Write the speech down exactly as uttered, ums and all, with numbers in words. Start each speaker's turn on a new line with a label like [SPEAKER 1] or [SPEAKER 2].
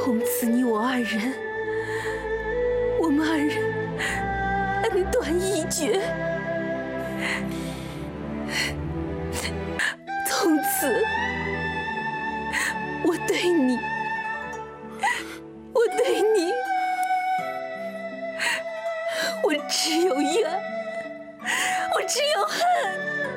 [SPEAKER 1] 从此你我二人，我们二人恩断义绝。从此，我对你，我对你，我只有怨，我只有恨。